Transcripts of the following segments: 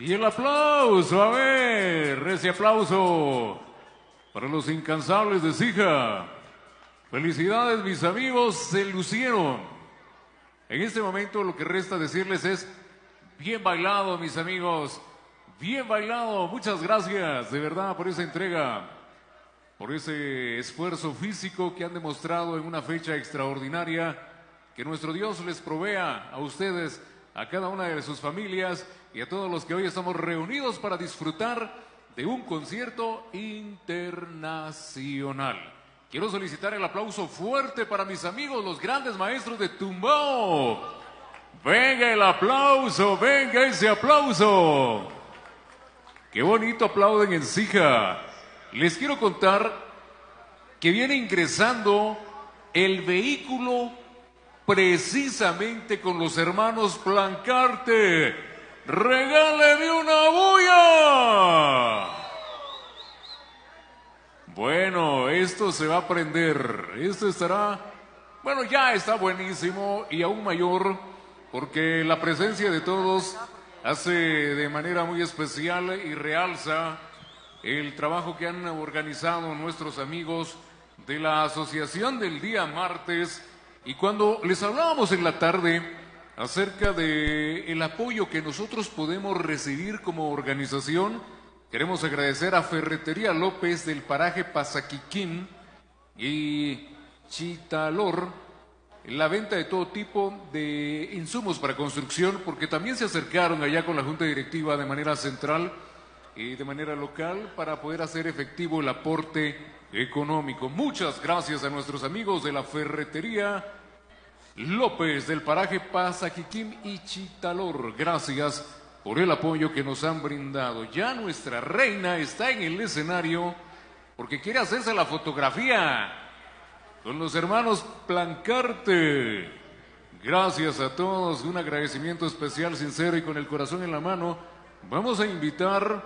Y el aplauso, a ver, ese aplauso para los incansables de Sija. Felicidades, mis amigos, se lucieron. En este momento lo que resta decirles es, bien bailado, mis amigos, bien bailado. Muchas gracias, de verdad, por esa entrega, por ese esfuerzo físico que han demostrado en una fecha extraordinaria. Que nuestro Dios les provea a ustedes, a cada una de sus familias y a todos los que hoy estamos reunidos para disfrutar de un concierto internacional. Quiero solicitar el aplauso fuerte para mis amigos, los grandes maestros de Tumbao. Venga el aplauso, venga ese aplauso. Qué bonito aplauden en Sija. Les quiero contar que viene ingresando el vehículo precisamente con los hermanos Plancarte. ¡Regáleme una bulla! Bueno, esto se va a aprender. Esto estará, bueno, ya está buenísimo y aún mayor, porque la presencia de todos hace de manera muy especial y realza el trabajo que han organizado nuestros amigos de la Asociación del Día Martes. Y cuando les hablábamos en la tarde acerca de el apoyo que nosotros podemos recibir como organización, queremos agradecer a Ferretería López del paraje Pasaquiquín y Chitalor la venta de todo tipo de insumos para construcción, porque también se acercaron allá con la Junta Directiva de manera central y de manera local para poder hacer efectivo el aporte económico. Muchas gracias a nuestros amigos de la Ferretería López del paraje Pasaquiquín y Chitalor. Gracias por el apoyo que nos han brindado. Ya nuestra reina está en el escenario porque quiere hacerse la fotografía con los hermanos Plancarte. Gracias a todos, un agradecimiento especial, sincero y con el corazón en la mano. Vamos a invitar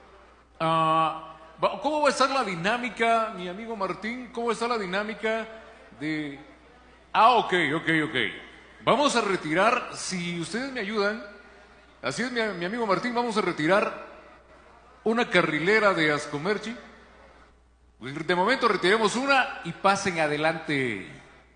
a... ¿Cómo va a estar la dinámica, mi amigo Martín? ¿Cómo está la dinámica de...? Ok. Vamos a retirar, si ustedes me ayudan, así es mi amigo Martín, vamos a retirar una carrilera de Ascomerchi. De momento retiremos una y pasen adelante.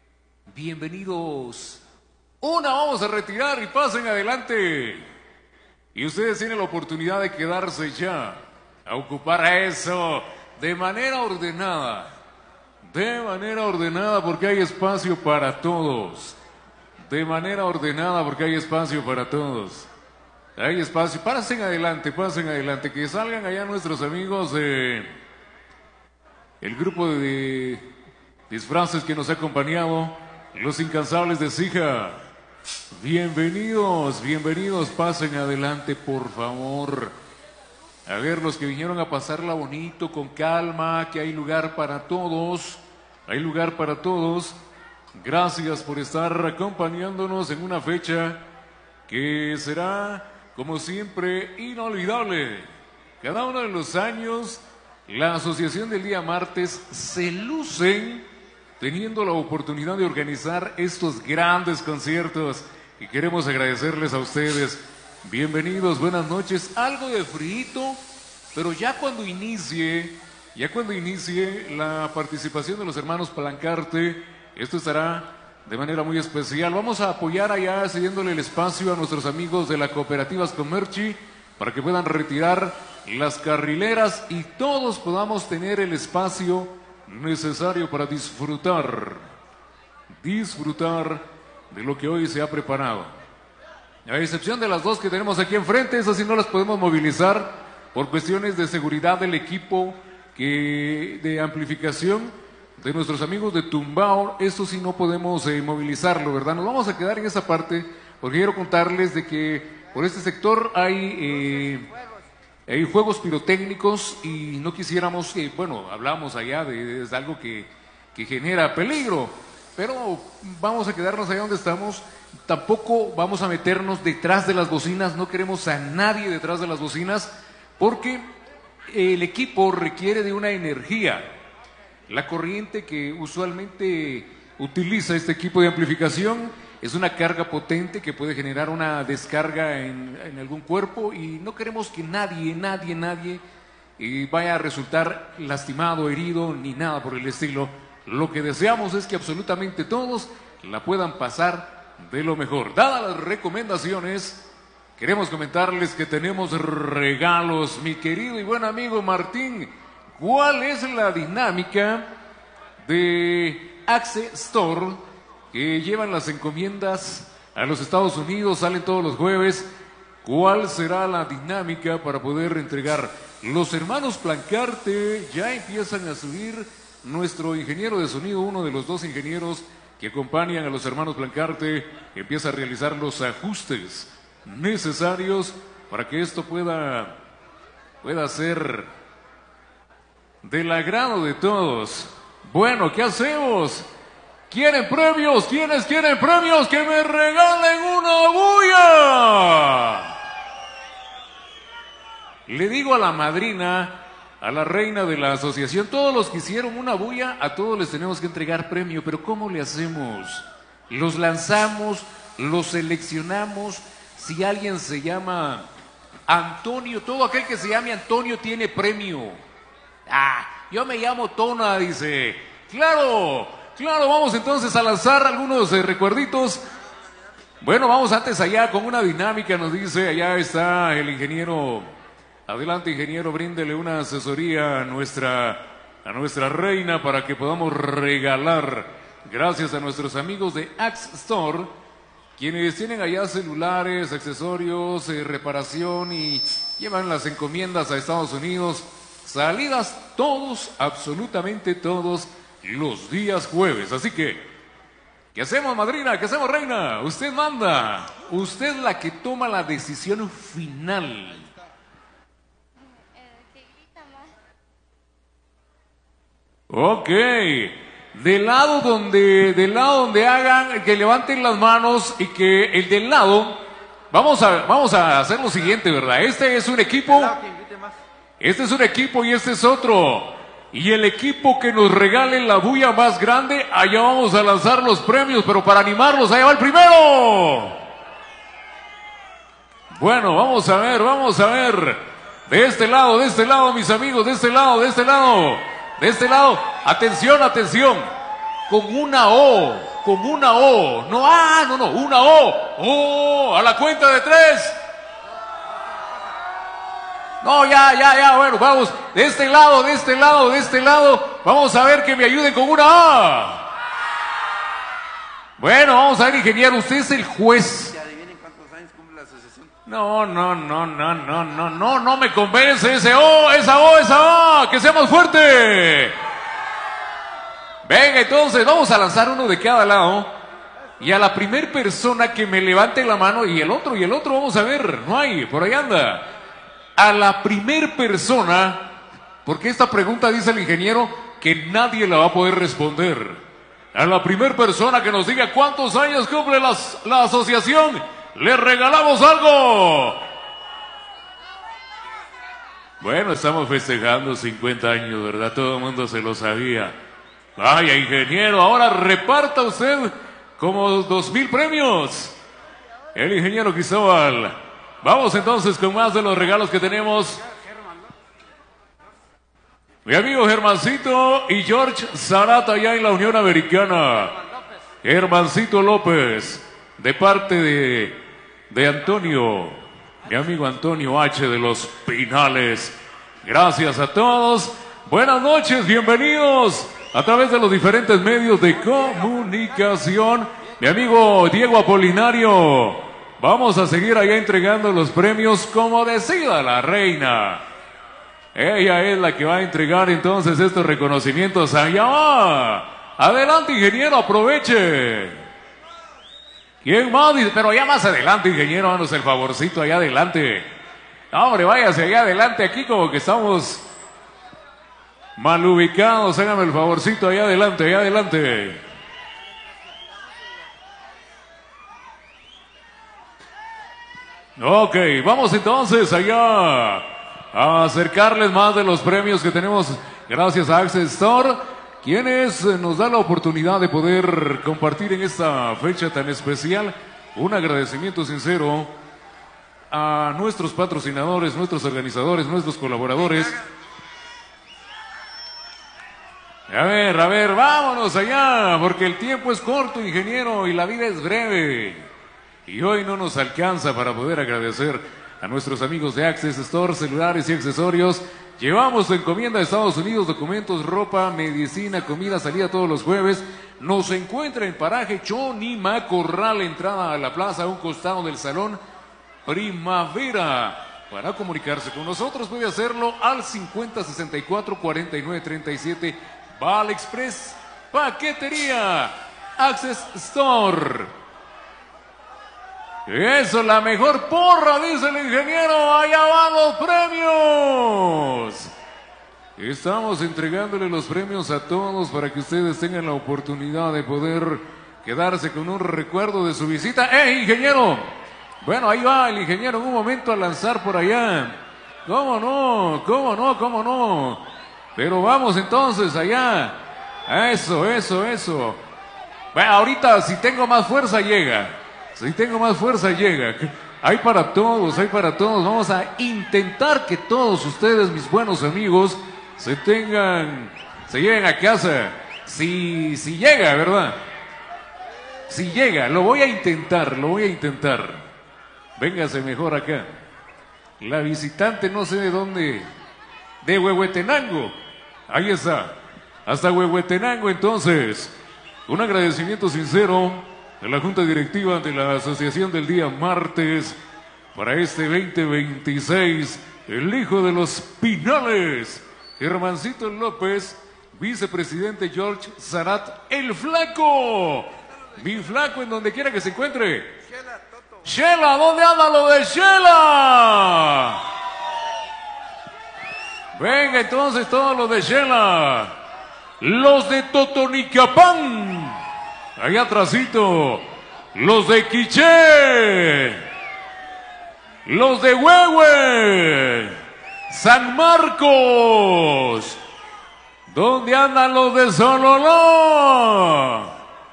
Bienvenidos. Una vamos a retirar y pasen adelante. Y ustedes tienen la oportunidad de quedarse ya a ocupar a eso de manera ordenada. De manera ordenada porque hay espacio para todos. De manera ordenada porque hay espacio para todos. Hay espacio. Pasen adelante. Que salgan allá nuestros amigos de el grupo de disfraces que nos ha acompañado. Los incansables de Sija. Bienvenidos. Pasen adelante, por favor. A ver, los que vinieron a pasarla bonito, con calma, que hay lugar para todos. Hay lugar para todos. Gracias por estar acompañándonos en una fecha que será, como siempre, inolvidable. Cada uno de los años, la Asociación del Día Martes se lucen teniendo la oportunidad de organizar estos grandes conciertos. Y queremos agradecerles a ustedes. Bienvenidos, buenas noches. Algo de frío, pero ya cuando inicie la participación de los hermanos Plancarte, esto estará de manera muy especial. Vamos a apoyar allá, cediéndole el espacio a nuestros amigos de la cooperativa Ascomerchi para que puedan retirar las carrileras y todos podamos tener el espacio necesario para disfrutar de lo que hoy se ha preparado. A excepción de las dos que tenemos aquí enfrente, esas sí no las podemos movilizar por cuestiones de seguridad del equipo de amplificación de nuestros amigos de Tumbao. Esto sí no podemos movilizarlo, ¿verdad? Nos vamos a quedar en esa parte porque quiero contarles de que por este sector hay juegos pirotécnicos y no quisiéramos que, bueno, hablamos allá de algo que genera peligro, pero vamos a quedarnos allá donde estamos. Tampoco vamos a meternos detrás de las bocinas, no queremos a nadie detrás de las bocinas, porque el equipo requiere de una energía. La corriente que usualmente utiliza este equipo de amplificación es una carga potente que puede generar una descarga en algún cuerpo y no queremos que nadie vaya a resultar lastimado, herido, ni nada por el estilo. Lo que deseamos es que absolutamente todos la puedan pasar de lo mejor. Dadas las recomendaciones, queremos comentarles que tenemos regalos. Mi querido y buen amigo Martín, ¿cuál es la dinámica de Axe Store que llevan las encomiendas a los Estados Unidos? Salen todos los jueves. ¿Cuál será la dinámica para poder entregar? Los hermanos Plancarte ya empiezan a subir. Nuestro ingeniero de sonido, uno de los dos ingenieros que acompañan a los hermanos Plancarte, empieza a realizar los ajustes necesarios para que esto pueda ser del agrado de todos. Bueno, ¿qué hacemos? ¿Quieren premios? ¿Quiénes quieren premios? ¡Que me regalen una bulla! Le digo a la madrina, a la reina de la asociación, todos los que hicieron una bulla, a todos les tenemos que entregar premio, pero ¿cómo le hacemos? Los lanzamos, los seleccionamos. Si alguien se llama Antonio, todo aquel que se llame Antonio tiene premio. Yo me llamo Tona, dice. Claro, vamos entonces a lanzar algunos recuerditos. Bueno, vamos antes allá con una dinámica, nos dice, allá está el ingeniero. Adelante, ingeniero, bríndele una asesoría a nuestra reina para que podamos regalar, gracias a nuestros amigos de Axe Store, quienes tienen allá celulares, accesorios, reparación y llevan las encomiendas a Estados Unidos. Salidas todos, absolutamente todos los días jueves. Así que, ¿qué hacemos, madrina? ¿Qué hacemos, reina? Usted manda. Usted es la que toma la decisión final. Ok, del lado donde hagan, que levanten las manos y que el del lado, vamos a hacer lo siguiente, ¿verdad? Este es un equipo y este es otro. Y el equipo que nos regale la bulla más grande, allá vamos a lanzar los premios, pero para animarlos, allá va el primero. Bueno, vamos a ver. De este lado, mis amigos, de este lado. De este lado, atención, con una O, no A, no, una O, a la cuenta de 3. No, ya, bueno, vamos, de este lado, vamos a ver que me ayuden con una A. Bueno, vamos a ver, ingeniero, usted es el juez. Adivinen cuántos años cumple la asociación. No me convence esa O, que sea más fuerte. Venga, entonces, vamos a lanzar uno de cada lado. Y a la primer persona que me levante la mano, y el otro, vamos a ver, no hay, por ahí anda. A la primer persona, porque esta pregunta dice el ingeniero que nadie la va a poder responder. A la primer persona que nos diga cuántos años cumple la asociación, le regalamos algo. Bueno, estamos festejando 50 años, ¿verdad? Todo el mundo se lo sabía. Vaya, ingeniero, ahora reparta usted como 2,000 premios. El ingeniero Cristóbal. Vamos entonces con más de los regalos que tenemos. Mi amigo Germancito y George Zarata allá en la Unión Americana. Germancito López, de parte de Antonio, mi amigo Antonio H. de los Pinales. Gracias a todos. Buenas noches, bienvenidos a través de los diferentes medios de comunicación. Mi amigo Diego Apolinario. Vamos a seguir allá entregando los premios como decida la reina. Ella es la que va a entregar entonces estos reconocimientos. Allá va. Adelante, ingeniero, aproveche. ¿Quién más? Pero ya más adelante, ingeniero, háganos el favorcito allá adelante. No, hombre, váyase allá adelante. Aquí como que estamos mal ubicados. Hágame el favorcito allá adelante. Ok, vamos entonces allá a acercarles más de los premios que tenemos gracias a Axe Store. quienes nos dan la oportunidad de poder compartir en esta fecha tan especial. Un agradecimiento sincero a nuestros patrocinadores, nuestros organizadores, nuestros colaboradores. A ver, vámonos allá, porque el tiempo es corto, ingeniero, y la vida es breve. Y hoy no nos alcanza para poder agradecer a nuestros amigos de Access Store, celulares y accesorios. Llevamos tu encomienda a Estados Unidos, documentos, ropa, medicina, comida, salida todos los jueves. Nos encuentra en paraje Chonima Corral, entrada a la plaza a un costado del salón Primavera. Para comunicarse con nosotros puede hacerlo al 50 64 49 37. Val Express, Paquetería, Access Store. Eso, la mejor porra, dice el ingeniero. Allá van los premios. Estamos entregándole los premios a todos para que ustedes tengan la oportunidad de poder quedarse con un recuerdo de su visita. Ingeniero! Bueno, ahí va el ingeniero en un momento a lanzar por allá. ¿Cómo no? Pero vamos entonces allá. Eso. Bueno, ahorita si tengo más fuerza llega. Hay para todos. Vamos a intentar que todos ustedes, mis buenos amigos, se lleguen a casa. Si llega, ¿verdad? Si llega, lo voy a intentar. Véngase mejor acá. La visitante no sé de dónde. De Huehuetenango. Ahí está. Hasta Huehuetenango, entonces. Un agradecimiento sincero de la Junta Directiva de la Asociación del Día Martes para este 2026. El hijo de los Pinales, Germancito López, vicepresidente George Sarat, el Flaco. Mi Flaco en donde quiera que se encuentre. Shela, ¿dónde anda lo de Shela? Venga entonces todos los de Shela. Los de Totonicapán. Allá atrásito. Los de Quiché. Los de Huehue. San Marcos. ¿Dónde andan los de Sololá?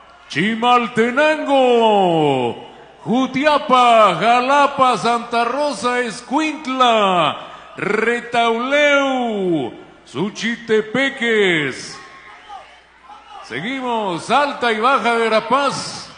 Chimaltenango. Jutiapa, Jalapa, Santa Rosa, Escuintla, Retauleu, Suchitepeques. Seguimos, Alta y Baja Verapaz.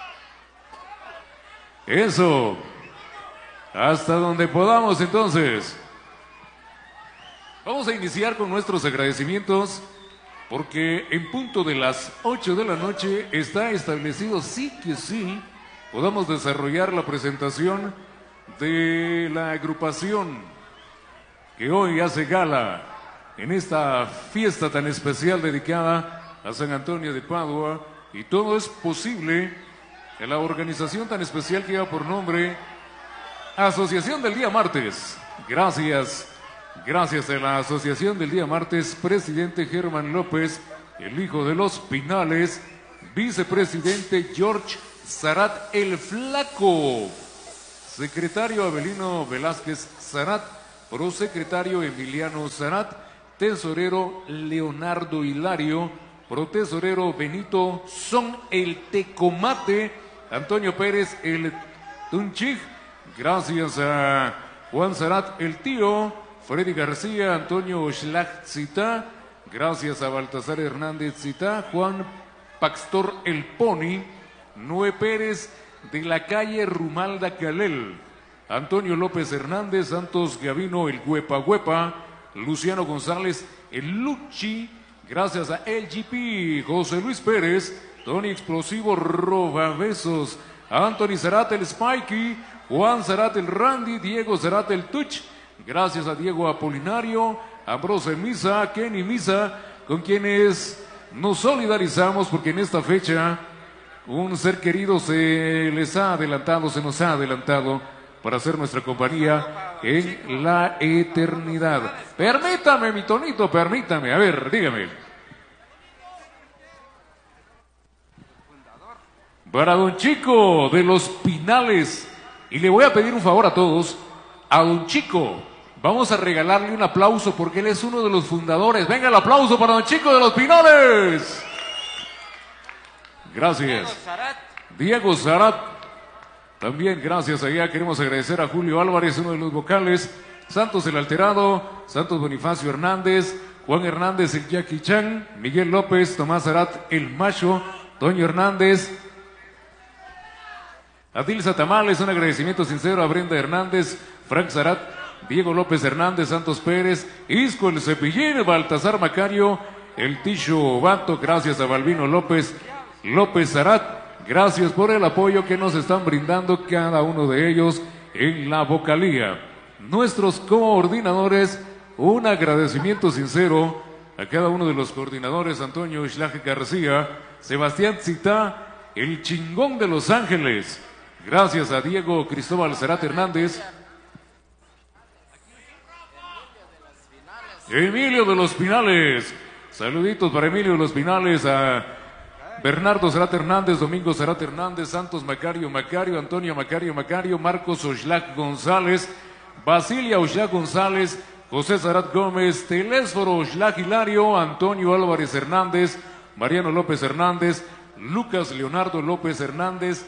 Eso. Hasta donde podamos entonces. Vamos a iniciar con nuestros agradecimientos porque en punto de las 8 de la noche está establecido sí que sí podamos desarrollar la presentación de la agrupación que hoy hace gala en esta fiesta tan especial dedicada a San Antonio de Padua, y todo es posible en la organización tan especial que lleva por nombre Asociación del Día Martes. Gracias a la Asociación del Día Martes, presidente Germán López, el hijo de los Pinales, vicepresidente George Sarat el Flaco, secretario Abelino Velázquez Sarat, prosecretario Emiliano Sarat, tesorero Leonardo Hilario, protesorero Benito Son el Tecomate, Antonio Pérez el Tunchig, gracias a Juan Sarat el Tío, Freddy García, Antonio Schlachtzita, gracias a Baltasar Hernández Zita, Juan Paxtor el Pony, Noé Pérez de la calle Rumalda Calel, Antonio López Hernández, Santos Gavino el Huepa, Luciano González el Luchi, gracias a LGP, José Luis Pérez, Tony Explosivo Robabesos, Anthony Sarat el Spikey, Juan Sarat el Randy, Diego Sarat el Tuch, gracias a Diego Apolinario, Ambrose Misa, Kenny Misa, con quienes nos solidarizamos porque en esta fecha un ser querido se nos ha adelantado para hacer nuestra compañía en la eternidad. Permítame, mi Tonito, permítame. A ver, dígame. Para don Chico de los Pinales, y le voy a pedir un favor a todos, a don Chico Vamos a regalarle un aplauso porque él es uno de los fundadores. Venga el aplauso para don Chico de los Pinales. Gracias. Diego Zarat. También gracias allá. Queremos agradecer a Julio Álvarez, uno de los vocales. Santos el Alterado, Santos Bonifacio Hernández, Juan Hernández el Jackie Chan, Miguel López, Tomás Zarat el Macho, Toño Hernández, Adilza Tamales, un agradecimiento sincero a Brenda Hernández, Frank Zarat, Diego López Hernández, Santos Pérez, Isco el Cepillín, Baltasar Macario, el Ticho Bato, gracias a Balbino López, López Zarat, gracias por el apoyo que nos están brindando cada uno de ellos en la vocalía. Nuestros coordinadores, un agradecimiento sincero a cada uno de los coordinadores, Antonio Schlager García, Sebastián Citá, el chingón de Los Ángeles, gracias a Diego Cristóbal Zarat Hernández, Emilio de los Pinales, saluditos para Emilio de los Pinales, a Bernardo Zarat Hernández, Domingo Zarat Hernández, Santos Macario, Antonio Macario, Marcos Oxlack González, Basilia Oxlack González, José Zarat Gómez, Telésforo Oxlack Hilario, Antonio Álvarez Hernández, Mariano López Hernández, Lucas Leonardo López Hernández,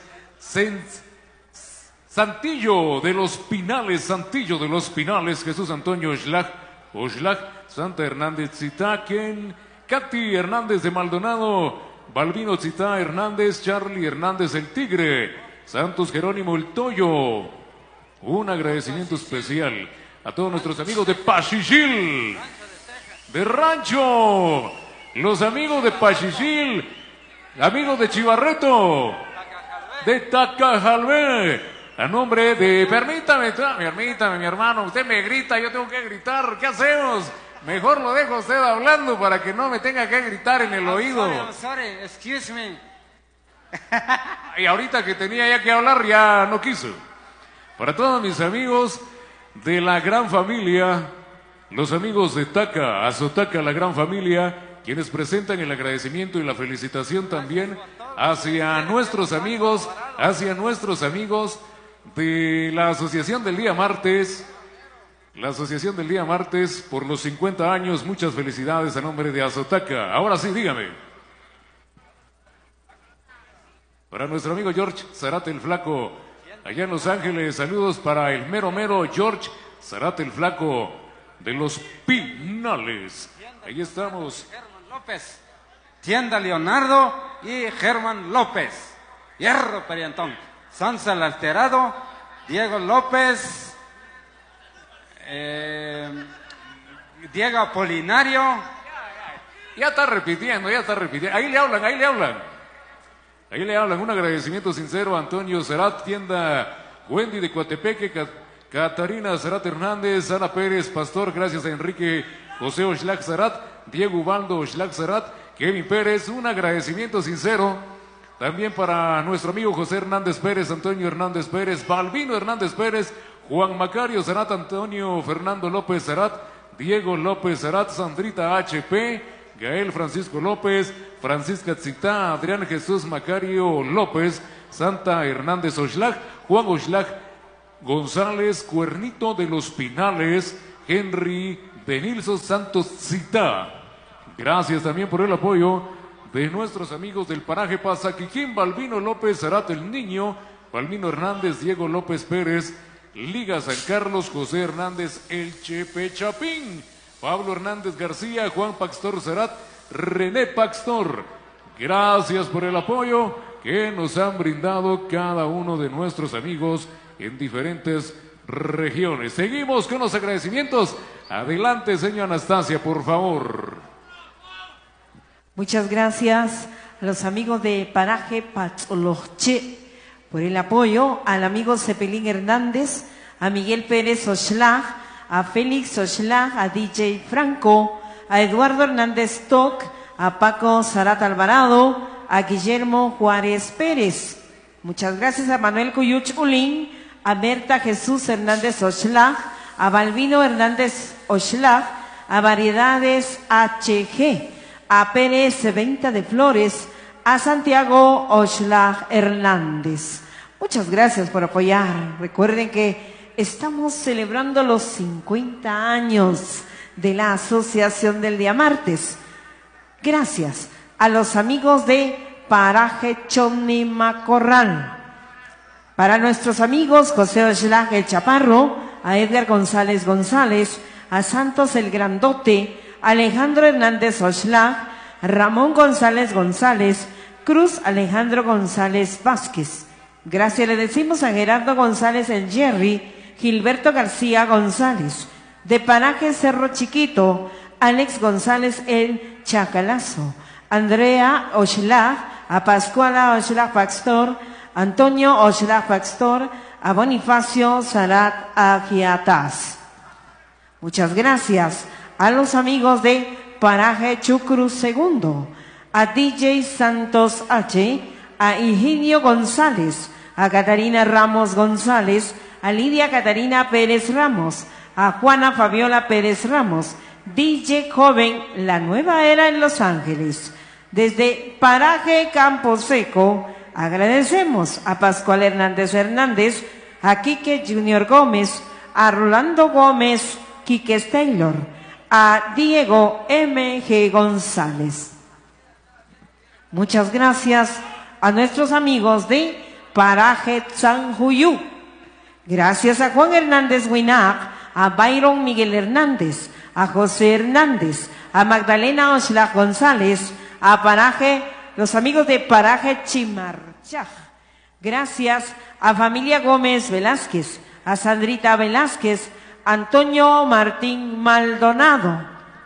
Santillo de los Pinales, Jesús Antonio Oxlack, Santa Hernández Zitaquén, Katy Hernández de Maldonado, Balbino Zitá Hernández, Charlie Hernández el Tigre, Santos Jerónimo el Toyo. Un agradecimiento especial a todos nuestros amigos de Pachichil, de Rancho, los amigos de Pachichil, amigos de Chivarreto, de Tacajalvé. A nombre de... Permítame, mi hermano, usted me grita, yo tengo que gritar, ¿qué hacemos? Mejor lo dejo a usted hablando para que no me tenga que gritar en el oído. I'm sorry, excuse me. Y ahorita que tenía ya que hablar, ya no quiso. Para todos mis amigos de la gran familia, los amigos de Taca, Azotaca, la gran familia, quienes presentan el agradecimiento y la felicitación también hacia nuestros amigos de la Asociación del Día Martes, por los 50 años. Muchas felicidades a nombre de Azotaca. Ahora sí, dígame. Para nuestro amigo George Zarat el Flaco, allá en Los Ángeles, saludos para el mero George Zarat el Flaco de Los Pinales. Ahí estamos. Germán López, Tienda Leonardo y Germán López. Hierro Periantón. Sansa el Alterado, Diego López, Diego Apolinario. Ya está repitiendo. Ahí le hablan. Un agradecimiento sincero a Antonio Zarat, Tienda Wendy de Coatepeque, Catarina Zarat Hernández, Ana Pérez Pastor, gracias a Enrique José Oxlack Zarat, Diego Ubaldo Oxlack Zarat, Kevin Pérez. Un agradecimiento sincero también para nuestro amigo José Hernández Pérez, Antonio Hernández Pérez, Balbino Hernández Pérez, Juan Macario Zarat, Antonio Fernando López Zarat, Diego López Zarat, Sandrita HP, Gael Francisco López, Francisca Tzitá, Adrián Jesús Macario López, Santa Hernández Oxlack, Juan Oxlack González, Cuernito de los Pinales, Henry Benilson Santos Tzitá. Gracias también por el apoyo de nuestros amigos del paraje Pasaquiquín, Balbino López Zarat el Niño, Balbino Hernández, Diego López Pérez, Liga San Carlos, José Hernández el Chepe Chapín, Pablo Hernández García, Juan Paxtor Zarat, René Paxtor. Gracias por el apoyo que nos han brindado cada uno de nuestros amigos en diferentes regiones. Seguimos con los agradecimientos. Adelante, señora Anastasia, por favor. Muchas gracias a los amigos de Paraje Patzoloche por el apoyo, al amigo Cepelín Hernández, a Miguel Pérez Oxlack, a Félix Oxlack, a DJ Franco, a Eduardo Hernández Toc, a Paco Zarat Alvarado, a Guillermo Juárez Pérez. Muchas gracias a Manuel Cuyuch Ulín, a Berta Jesús Hernández Oxlack, a Balbino Hernández Oxlack, a Variedades HG, a Pérez Venta de Flores, a Santiago Oxlack Hernández. Muchas gracias por apoyar. Recuerden que estamos celebrando los 50 años de la Asociación del Día Martes. Gracias a los amigos de Paraje Chonimacorral. Para nuestros amigos José Oxlack el Chaparro, a Edgar González González, a Santos el Grandote, Alejandro Hernández Oxlack, Ramón González González, Cruz Alejandro González Vázquez. Gracias le decimos a Gerardo González el Jerry, Gilberto García González, de Paraje Cerro Chiquito, Alex González el Chacalazo, Andrea Oxlack, a Pascuala Oxlack Pastor, Antonio Oxlack Pastor, a Bonifacio Sarat Agiataz. Muchas gracias a los amigos de Paraje Chucruz Segundo, a DJ Santos H, a Higinio González, a Catarina Ramos González, a Lidia Catarina Pérez Ramos, a Juana Fabiola Pérez Ramos, DJ Joven, La Nueva Era en Los Ángeles. Desde Paraje Campo Seco, agradecemos a Pascual Hernández Hernández, a Quique Junior Gómez, a Rolando Gómez, Quique Taylor, a Diego M.G. González. Muchas gracias a nuestros amigos de Paraje Sanjuyú. Gracias a Juan Hernández Huinac, a Byron Miguel Hernández, a José Hernández, a Magdalena Oxlack González, a Paraje, los amigos de Paraje Chimarchaj. Gracias a familia Gómez Velázquez, a Sandrita Velázquez, Antonio Martín Maldonado.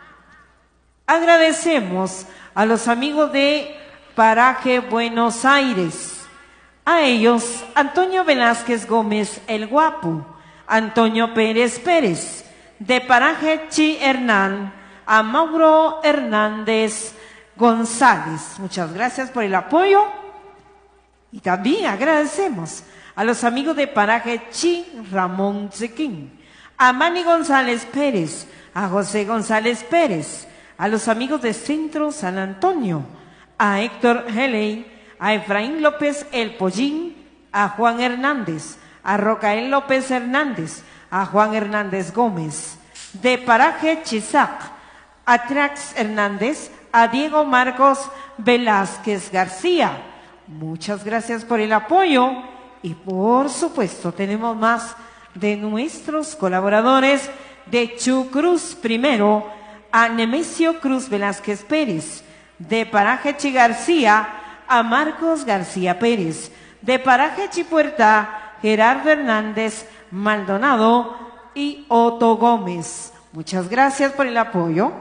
Agradecemos a los amigos de Paraje Buenos Aires. A ellos, Antonio Velázquez Gómez el Guapo, Antonio Pérez Pérez, de Paraje Chi Hernán, a Mauro Hernández González. Muchas gracias por el apoyo. Y también agradecemos a los amigos de Paraje Chi Ramón Zequín, a Manny González Pérez, a José González Pérez, a los amigos de Centro San Antonio, a Héctor Heley, a Efraín López El Pollín, a Juan Hernández, a Rocael López Hernández, a Juan Hernández Gómez, de Paraje Chizac, a Trax Hernández, a Diego Marcos Velázquez García. Muchas gracias por el apoyo y por supuesto tenemos más de nuestros colaboradores de Chucruz. Primero, a Nemesio Cruz Velázquez Pérez, de Paraje Chi García, a Marcos García Pérez, de Paraje Chipuerta, Gerardo Hernández Maldonado y Otto Gómez. Muchas gracias por el apoyo.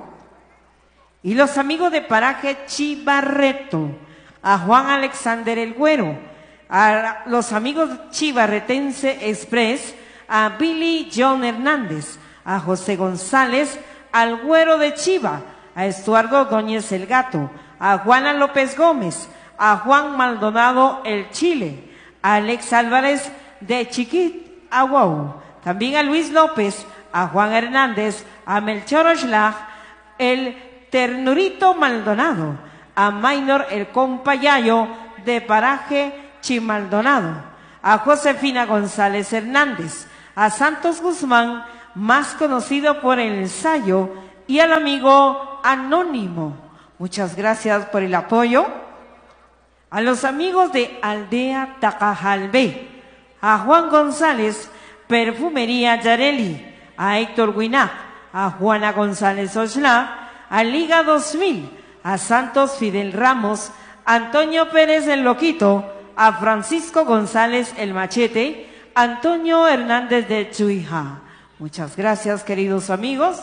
Y los amigos de Paraje Chibarreto, a Juan Alexander El Güero, a los amigos Chibarretense Express, a Billy John Hernández, a José González, al Güero de Chiva, a Estuardo Ordóñez El Gato, a Juana López Gómez, a Juan Maldonado El Chile, a Alex Álvarez de Chiquit Aguau, también a Luis López, a Juan Hernández, a Melchor Oxlack, el Ternurito Maldonado, a Maynor El Compayayo de Paraje Chimaldonado, a Josefina González Hernández, a Santos Guzmán, más conocido por el ensayo, y al amigo Anónimo. Muchas gracias por el apoyo. A los amigos de Aldea Tacajalbé, a Juan González, Perfumería Yareli, a Héctor Huinac, a Juana González Oxlack, a Liga 2000, a Santos Fidel Ramos, a Antonio Pérez el Loquito, a Francisco González el Machete, Antonio Hernández de Chuija. Muchas gracias, queridos amigos.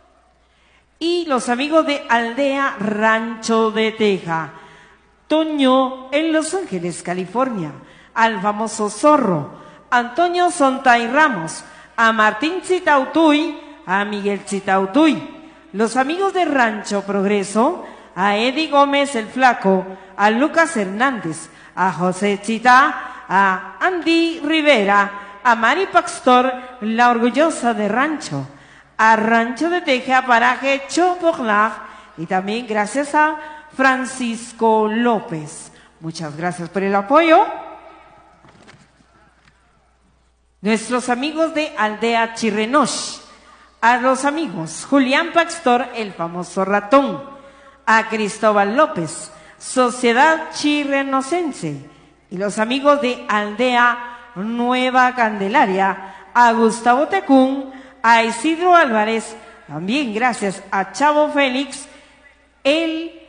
Y los amigos de Aldea Rancho de Teja, Toño en Los Ángeles, California, al famoso Zorro, Antonio Sontay Ramos, a Martín Citautuy, a Miguel Citautuy, los amigos de Rancho Progreso, a Eddie Gómez el Flaco, a Lucas Hernández, a José Chita, a Andy Rivera, a Mari Pastor, la orgullosa de Rancho, a Rancho de Teja, Paraje Chopoglac, y también gracias a Francisco López. Muchas gracias por el apoyo. nuestros amigos de Aldea Chirrenosh, a los amigos Julián Paxtor, el famoso ratón, a Cristóbal López, Sociedad Chirrenocense, y los amigos de Aldea Nueva Candelaria, a Gustavo Tecún, a Isidro Álvarez, también gracias a Chavo Félix, el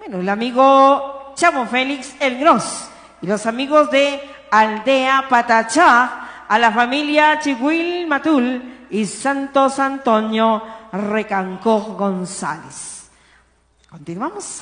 amigo Chavo Félix El Gros, y los amigos de Aldea Patachá, a la familia Chihuil Matul y Santos Antonio Recancó González. Continuamos.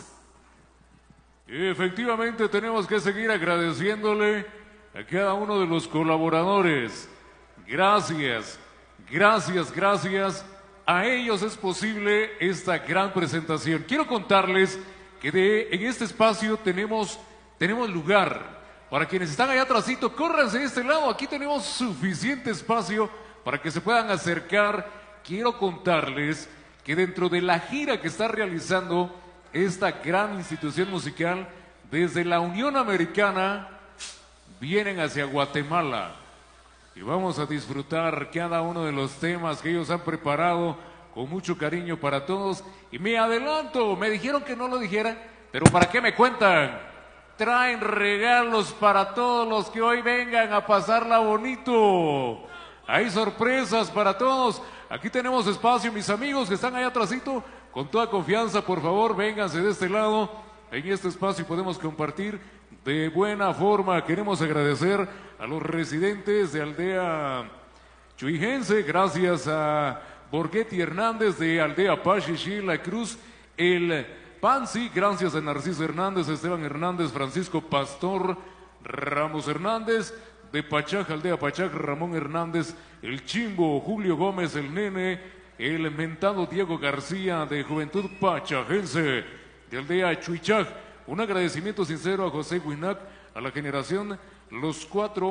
Efectivamente, tenemos que seguir agradeciéndole a cada uno de los colaboradores. Gracias, gracias, gracias. A ellos es posible esta gran presentación. Quiero contarles que en este espacio tenemos lugar. Para quienes están allá atrásito, córranse de este lado. Aquí tenemos suficiente espacio para que se puedan acercar. Quiero contarles que dentro de la gira que está realizando esta gran institución musical, desde la Unión Americana, vienen hacia Guatemala. Y vamos a disfrutar cada uno de los temas que ellos han preparado con mucho cariño para todos. Y me adelanto, me dijeron que no lo dijera, pero ¿para qué me cuentan? Traen regalos para todos los que hoy vengan a pasarla bonito. Hay sorpresas para todos. Aquí tenemos espacio, mis amigos que están allá atrásito. Con toda confianza, por favor, vénganse de este lado. En este espacio podemos compartir de buena forma. Queremos agradecer a los residentes de Aldea Chuijense, gracias a Borghetti Hernández de Aldea Pachichi, La Cruz, el Pansi, gracias a Narciso Hernández, Esteban Hernández, Francisco Pastor, Ramos Hernández, de Pachaj, Aldea Pachaj, Ramón Hernández, el Chimbo, Julio Gómez, el Nene, el mentado Diego García de Juventud Pachajense, de Aldea Chuichaj. Un agradecimiento sincero a José Huinac, a la generación Los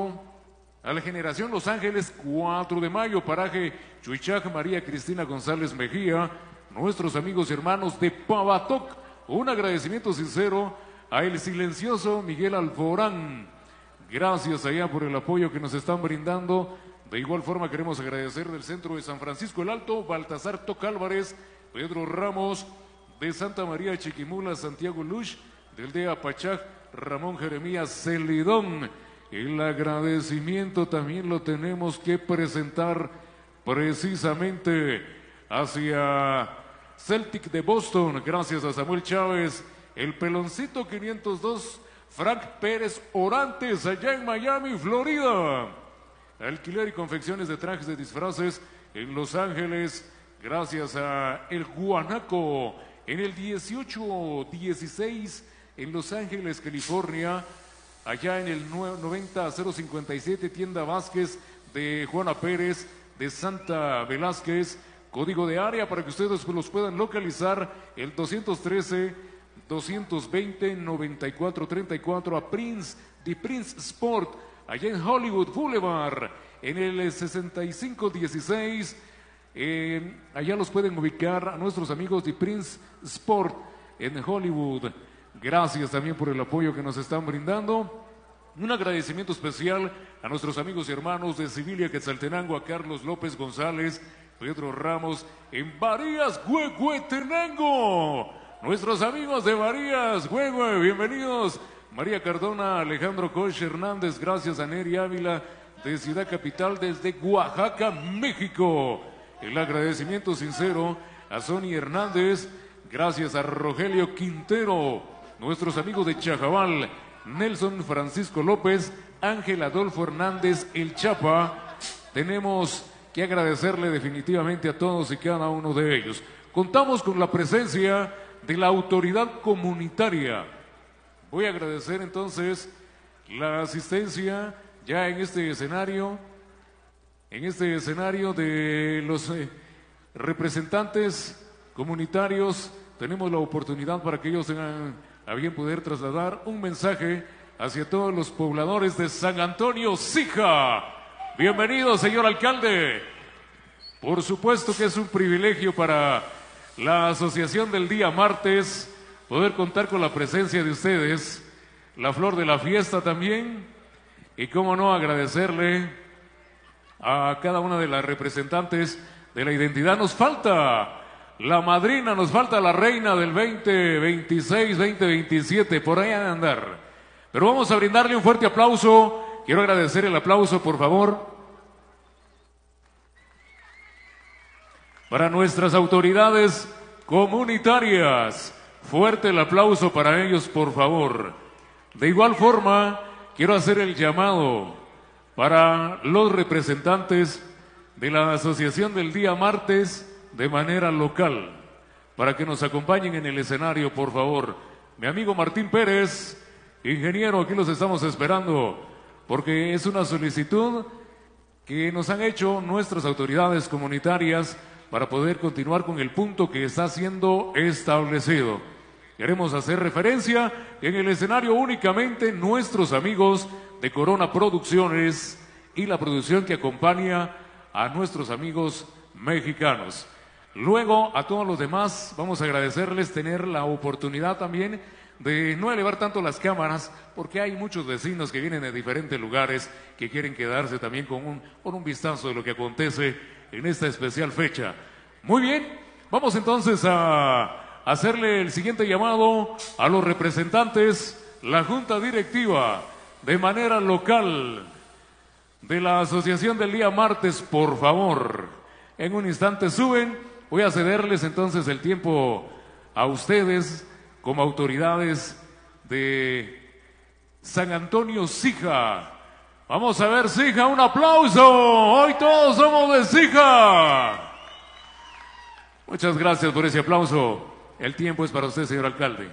Ángeles 4 de Mayo, paraje Chuichaj, María Cristina González Mejía, nuestros amigos y hermanos de Pavatoc. Un agradecimiento sincero a el silencioso Miguel Alforán. Gracias allá por el apoyo que nos están brindando. De igual forma queremos agradecer del centro de San Francisco el Alto, Baltasar Toc Álvarez, Pedro Ramos, de Santa María Chiquimula, Santiago Lush, del de Apachaj, Ramón Jeremías Celidón. El agradecimiento también lo tenemos que presentar precisamente hacia Celtic de Boston, gracias a Samuel Chávez, el Peloncito 502, Frank Pérez Orantes, allá en Miami, Florida. Alquiler y confecciones de trajes de disfraces en Los Ángeles, gracias a El Guanaco, en el 1816 en Los Ángeles, California, allá en el 90057, tienda Vázquez de Juana Pérez, de Santa Velázquez, código de área para que ustedes los puedan localizar, el 213-220-9434 a Prince, de Prince Sport, allá en Hollywood Boulevard, en el 6516, allá los pueden ubicar a nuestros amigos de Prince Sport en Hollywood. Gracias también por el apoyo que nos están brindando. Un agradecimiento especial a nuestros amigos y hermanos de Civilia Quetzaltenango, a Carlos López González, Pedro Ramos, en Varías, Huehuetenango. Nuestros amigos de Varías, Huehue, bienvenidos. María Cardona, Alejandro Coche Hernández, gracias a Neri Ávila de Ciudad Capital desde Oaxaca, México. El agradecimiento sincero a Sony Hernández, gracias a Rogelio Quintero, nuestros amigos de Chajabal, Nelson Francisco López, Ángel Adolfo Hernández, El Chapa. Tenemos que agradecerle definitivamente a todos y cada uno de ellos. Contamos con la presencia de la autoridad comunitaria. Voy a agradecer entonces la asistencia ya en este escenario de los representantes comunitarios. Tenemos la oportunidad para que ellos tengan a bien poder trasladar un mensaje hacia todos los pobladores de San Antonio, Sija. Bienvenido, señor alcalde. Por supuesto que es un privilegio para la asociación del día martes poder contar con la presencia de ustedes, la flor de la fiesta también, y cómo no agradecerle a cada una de las representantes de la identidad. Nos falta la madrina, nos falta la reina del 2026, 2027, por ahí han de andar. Pero vamos a brindarle un fuerte aplauso. Quiero agradecer el aplauso, por favor, para nuestras autoridades comunitarias. Fuerte el aplauso para ellos, por favor. De igual forma, quiero hacer el llamado para los representantes de la Asociación del Día Martes de manera local, para que nos acompañen en el escenario, por favor. Mi amigo Martín Pérez, ingeniero, aquí los estamos esperando, porque es una solicitud que nos han hecho nuestras autoridades comunitarias para poder continuar con el punto que está siendo establecido. Queremos hacer referencia en el escenario únicamente nuestros amigos de Corona Producciones y la producción que acompaña a nuestros amigos mexicanos. Luego, a todos los demás, vamos a agradecerles tener la oportunidad también de no elevar tanto las cámaras, porque hay muchos vecinos que vienen de diferentes lugares que quieren quedarse también con un vistazo de lo que acontece en esta especial fecha. Muy bien, vamos entonces a hacerle el siguiente llamado a los representantes, la Junta Directiva de manera local de la Asociación del Día Martes, por favor. En un instante suben, voy a cederles entonces el tiempo a ustedes como autoridades de San Antonio Sija. Vamos a ver, Sija, un aplauso. Hoy todos somos de Sija. Muchas gracias por ese aplauso. El tiempo es para usted, señor alcalde.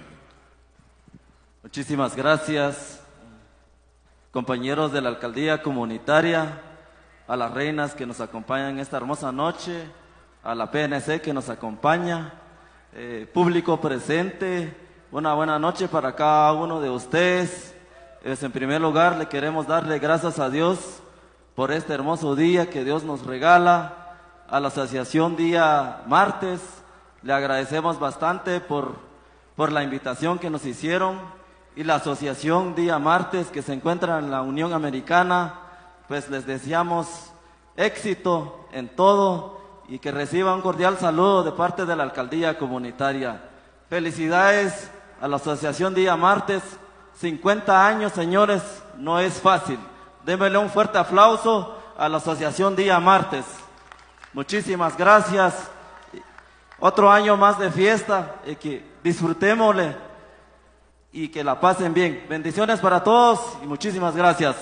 Muchísimas gracias, compañeros de la alcaldía comunitaria, a las reinas que nos acompañan esta hermosa noche, a la PNC que nos acompaña, público presente, una buena noche para cada uno de ustedes. En primer lugar, le queremos darle gracias a Dios por este hermoso día que Dios nos regala. A la Asociación Día Martes le agradecemos bastante por la invitación que nos hicieron, y la Asociación Día Martes que se encuentra en la Unión Americana, pues les deseamos éxito en todo y que reciban un cordial saludo de parte de la alcaldía comunitaria. Felicidades a la Asociación Día Martes. 50 años, señores, no es fácil. Démosle un fuerte aplauso a la Asociación Día Martes. Muchísimas gracias. Otro año más de fiesta y que disfrutémosle y que la pasen bien. Bendiciones para todos y muchísimas gracias.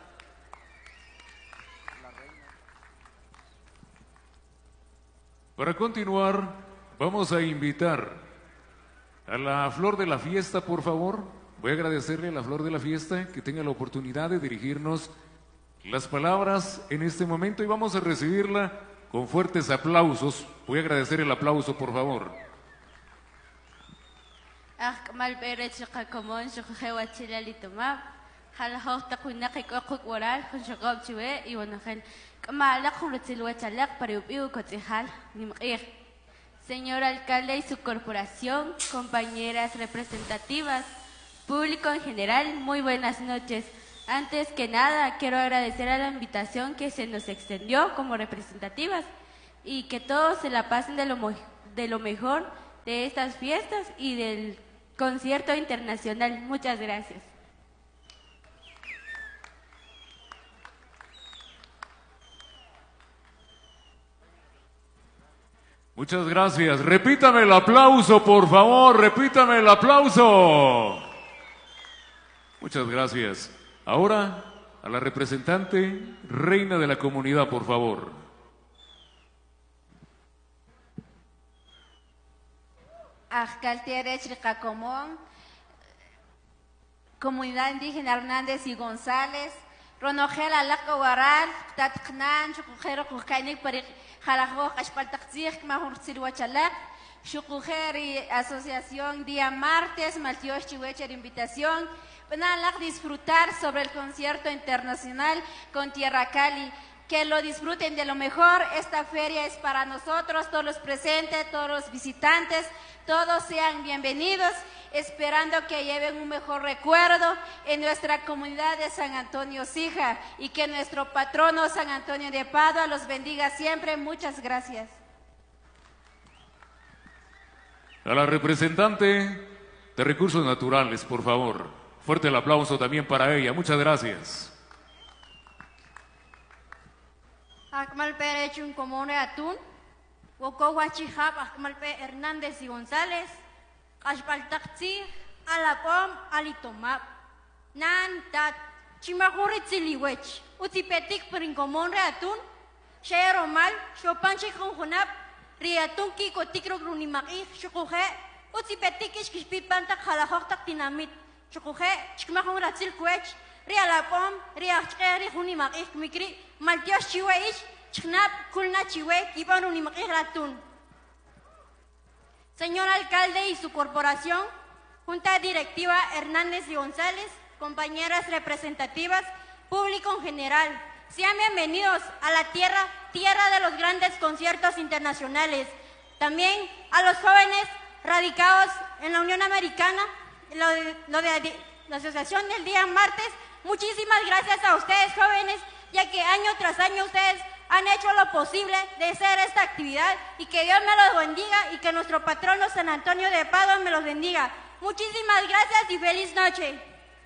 Para continuar, vamos a invitar a la flor de la fiesta, por favor. Voy a agradecerle a la flor de la fiesta que tenga la oportunidad de dirigirnos las palabras en este momento y vamos a recibirla con fuertes aplausos. Voy a agradecer el aplauso, por favor. Señor alcalde y su corporación, compañeras representativas, público en general, muy buenas noches. Antes que nada, quiero agradecer a la invitación que se nos extendió como representativas y que todos se la pasen de lo mejor de estas fiestas y del concierto internacional. Muchas gracias. Muchas gracias. Repítame el aplauso, por favor. Repítame el aplauso. Muchas gracias. Ahora, a la representante, reina de la comunidad, por favor. Comunidad Indígena Hernández y González, Ronogel Alaca Waral, Tatcnan, Chucujero Cucainik, Jalajo, Ashpaltaxig, Mahur Silhuachalak, Chucujeri, Asociación Día Martes, Maltios Chihuecher, invitación. Van a disfrutar sobre el concierto internacional con Tierra Cali. que lo disfruten de lo mejor. Esta feria es para nosotros, todos los presentes, todos los visitantes, todos sean bienvenidos, esperando que lleven un mejor recuerdo en nuestra comunidad de San Antonio Sija y que nuestro patrono San Antonio de Padua los bendiga siempre. Muchas gracias. A la representante de Recursos Naturales, por favor. Fuerte el aplauso también para ella. Muchas gracias. Akmalpe Rechun Comone Atún, Wokohuachihap, Akmalpe Hernández y González, Ashpaltaxi, Alapom, Alitomap, Nan Tat, Chimahuritziliwech, Utipetik Pringomone Atún, Sheromal, Chopanche Conjonap, Riatun Kiko Tikro Grunimaki, Chukuhe, Utipetik Ishkipanta Halahoktak Dinamit, Chukuhe, Chimahuratzil Quech, Rialapom, Riacheri Hunimaki, Mikri, Maltios Chiweich, Chnap, Kulna Chiwe, Kipan Unimaki Ratun. Señor alcalde y su corporación, Junta Directiva Hernández y González, compañeras representativas, público en general, sean bienvenidos a la tierra de los grandes conciertos internacionales. También a los jóvenes radicados en la Unión Americana, lo de la Asociación del Día Martes. Muchísimas gracias a ustedes, jóvenes, ya que año tras año ustedes han hecho lo posible de hacer esta actividad, y que Dios me los bendiga y que nuestro patrono San Antonio de Padua me los bendiga. Muchísimas gracias y feliz noche.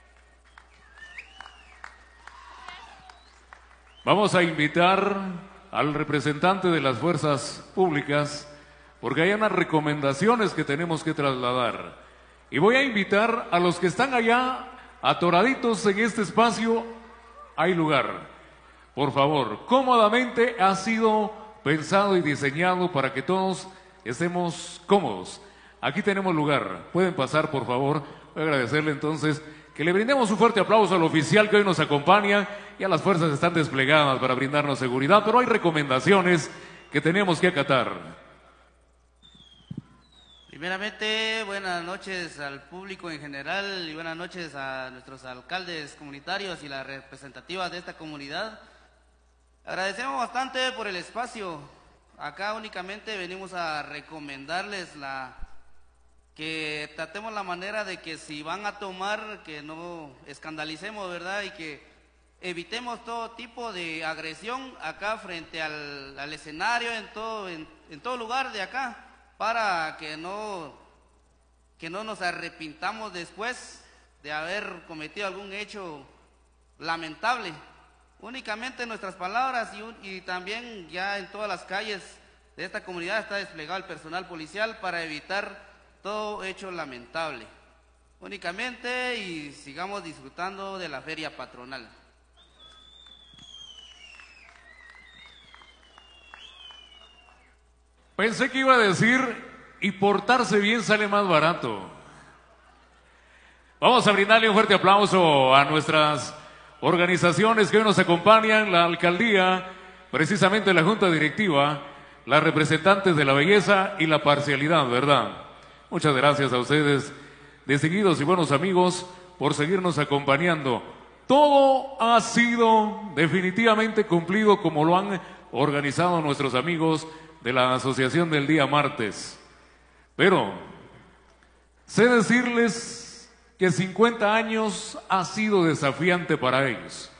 Vamos a invitar al representante de las fuerzas públicas porque hay unas recomendaciones que tenemos que trasladar. Y voy a invitar a los que están allá atoraditos en este espacio. Hay lugar. Por favor, cómodamente ha sido pensado y diseñado para que todos estemos cómodos. Aquí tenemos lugar. Pueden pasar, por favor. Voy a agradecerle entonces que le brindemos un fuerte aplauso al oficial que hoy nos acompaña. Ya las fuerzas están desplegadas para brindarnos seguridad, pero hay recomendaciones que tenemos que acatar. Primeramente, buenas noches al público en general y buenas noches a nuestros alcaldes comunitarios y las representativas de esta comunidad. Agradecemos bastante por el espacio. Acá únicamente venimos a recomendarles que tratemos la manera de que si van a tomar, que no escandalicemos, ¿verdad? Y que evitemos todo tipo de agresión acá frente al escenario, en todo lugar de acá, para que no nos arrepintamos después de haber cometido algún hecho lamentable. Únicamente nuestras palabras y también ya en todas las calles de esta comunidad está desplegado el personal policial para evitar todo hecho lamentable. Únicamente, y sigamos disfrutando de la feria patronal. Pensé que iba a decir, y portarse bien sale más barato. Vamos a brindarle un fuerte aplauso a nuestras organizaciones que hoy nos acompañan, la alcaldía, precisamente la junta directiva, las representantes de la belleza y la parcialidad, ¿verdad? Muchas gracias a ustedes, distinguidos y buenos amigos, por seguirnos acompañando. Todo ha sido definitivamente cumplido como lo han organizado nuestros amigos de la Asociación del Día Martes. Pero sé decirles que 50 años ha sido desafiante para ellos.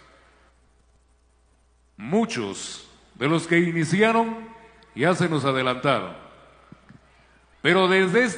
Muchos de los que iniciaron ya se nos adelantaron. Pero desde